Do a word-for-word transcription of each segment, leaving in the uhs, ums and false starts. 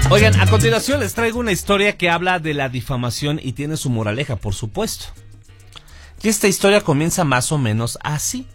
Oigan, a continuación les traigo una historia que habla de la difamación y tiene su moraleja, por supuesto. Y esta historia comienza más o menos así.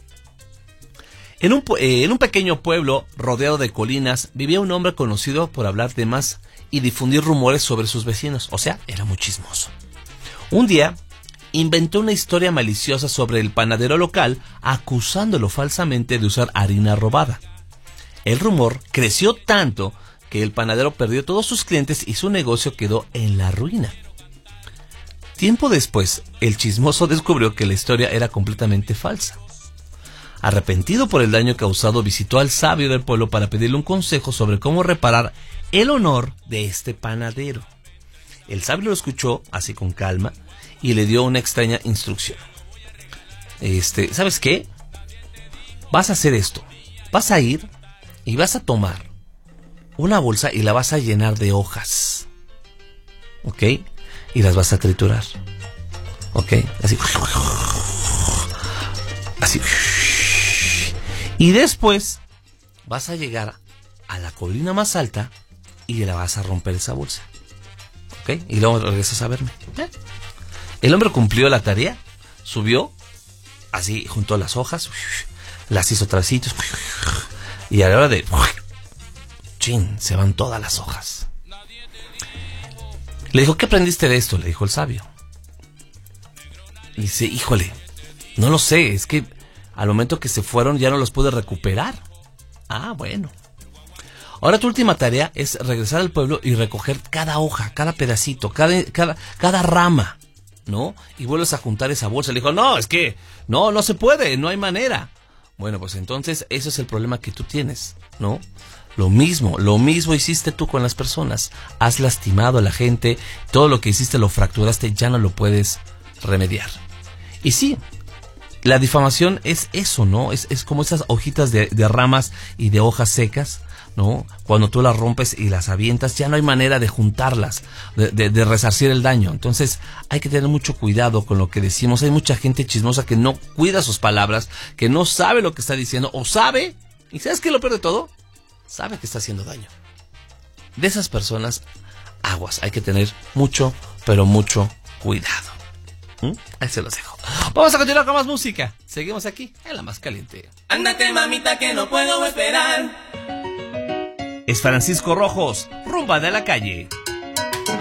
En un, eh, en un pequeño pueblo rodeado de colinas vivía un hombre conocido por hablar de más y difundir rumores sobre sus vecinos, o sea, era muy chismoso. Un día inventó una historia maliciosa sobre el panadero local, acusándolo falsamente de usar harina robada. El rumor creció tanto que el panadero perdió todos sus clientes y su negocio quedó en la ruina. Tiempo después, el chismoso descubrió que la historia era completamente falsa. Arrepentido por el daño causado, visitó al sabio del pueblo para pedirle un consejo sobre cómo reparar el honor de este panadero. El sabio lo escuchó así con calma y le dio una extraña instrucción. Este, ¿sabes qué? Vas a hacer esto. Vas a ir y vas a tomar una bolsa y la vas a llenar de hojas. ¿Ok? Y las vas a triturar. ¿Ok? Así. Así. Y después vas a llegar a la colina más alta y la vas a romper esa bolsa. ¿Ok? Y luego regresas a verme. ¿Eh? El hombre cumplió la tarea, subió, así juntó las hojas, las hizo tracitos, y a la hora de... ¡Chin! Se van todas las hojas. Le dijo, ¿qué aprendiste de esto? Le dijo el sabio. Y dice, híjole, no lo sé, es que al momento que se fueron ya no los pude recuperar. Ah, bueno. Ahora tu última tarea es regresar al pueblo y recoger cada hoja, cada pedacito, cada, cada, cada rama, ¿no? Y vuelves a juntar esa bolsa. Le dijo, no, es que no, no se puede, no hay manera. Bueno, pues entonces ese es el problema que tú tienes, ¿no? Lo mismo, lo mismo hiciste tú con las personas. Has lastimado a la gente, todo lo que hiciste lo fracturaste, ya no lo puedes remediar. Y sí, la difamación es eso, ¿no? Es, es como esas hojitas de, de ramas y de hojas secas, ¿no? Cuando tú las rompes y las avientas, ya no hay manera de juntarlas, de, de, de resarcir el daño. Entonces hay que tener mucho cuidado con lo que decimos. Hay mucha gente chismosa que no cuida sus palabras, que no sabe lo que está diciendo, o sabe, y ¿sabes qué es lo peor de todo? Sabe que está haciendo daño. De esas personas, aguas, hay que tener mucho, pero mucho cuidado. ¿Mm? Ahí se los dejo. Vamos a continuar con más música. Seguimos aquí en La Más Caliente. Ándate, mamita, que no puedo esperar. Es Francisco Rojos, Rumba de la Calle.